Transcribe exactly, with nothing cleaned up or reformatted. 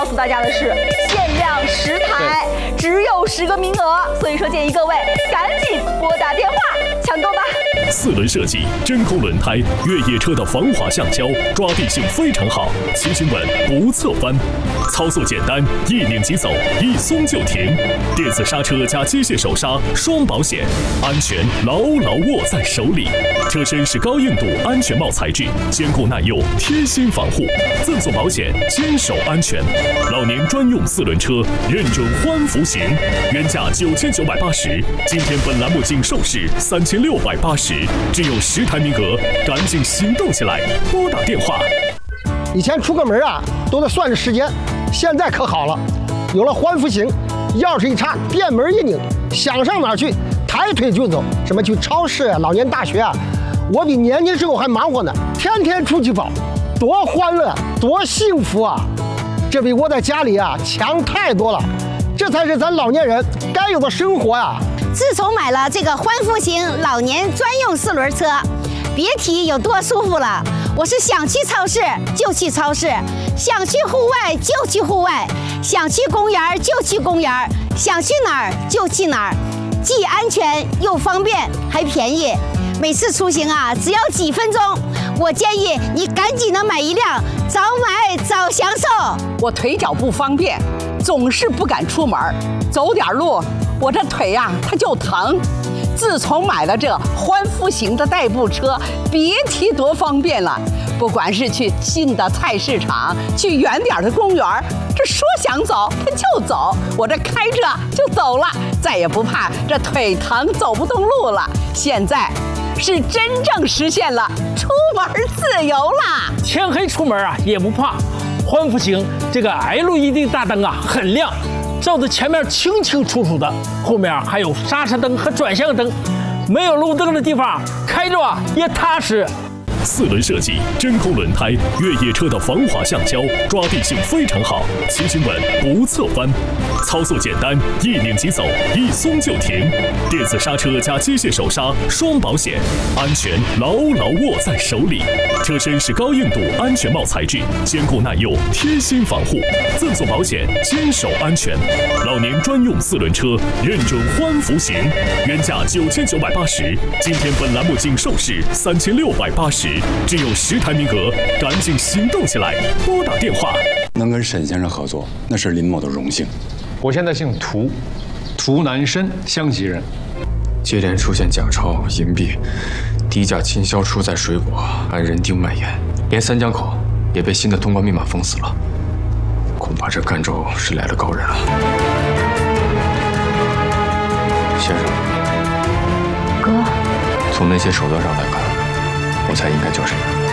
告诉大家的是，限量十台，只有十个名额，所以说建议各位赶紧拨打电话抢购吧。 四轮设计，真空轮胎，越野车的防滑橡胶，抓地性非常好，骑行稳不侧翻，操作简单，一拧即走，一松就停。电子刹车加机械手刹，双保险，安全牢牢握在手里。车身是高硬度安全帽材质，坚固耐用，贴心防护，赠送保险，坚守安全。老年专用四轮车，认准欢福行，原价九千九百八十，今天本栏目仅售市三千六百八十，只有十台名额，赶紧行动起来，拨打电话。 以前出个门啊，都得算着时间，现在可好了，有了欢福行，钥匙一插，电门一拧，想上哪儿去，抬腿就走。什么去超市啊，老年大学啊，我比年轻时候还忙活呢，天天出去跑，多欢乐，多幸福啊！这比窝在家里啊强太多了，这才是咱老年人该有的生活呀、啊！ 自从买了这个欢福行老年专用四轮车，别提有多舒服了。我是想去超市就去超市，想去户外就去户外，想去公园就去公园，想去哪儿就去哪儿，既安全又方便还便宜。每次出行啊，只要几分钟。我建议你赶紧的买一辆，早买早享受。 我腿脚不方便，总是不敢出门，走点路，我这腿呀、啊、它就疼。自从买了这欢福行的代步车，别提多方便了。不管是去近的菜市场，去远点的公园，这说想走它就走，我这开着就走了，再也不怕这腿疼走不动路了。现在是真正实现了出门自由啦！ 天黑出门啊也不怕，欢福行这个 L E D 大灯啊很亮，照的前面清清楚楚的，后面还有刹车灯和转向灯，没有路灯的地方开着啊也踏实。 四轮设计，真空轮胎，越野车的防滑橡胶，抓地性非常好，骑行稳不侧翻，操作简单，一拧即走，一松就停。电子刹车加机械手刹，双保险，安全牢牢握在手里。车身是高硬度安全帽材质，坚固耐用，贴心防护，赠送保险，坚守安全。老年专用四轮车，认准欢福行，原价九千九百八十，今天本栏目仅售市三千六百八十。只有十台名额，赶紧行动起来，拨打电话。 能跟沈先生合作，那是林某的荣幸。 我现在姓涂，涂南申，湘西人。 接连出现假钞、银币，低价倾销蔬菜水果，按人丁卖盐，连三江口也被新的通关密码封死了。恐怕这赣州是来了高人了。先生， 哥， 从那些手段上来看，我猜应该就是你。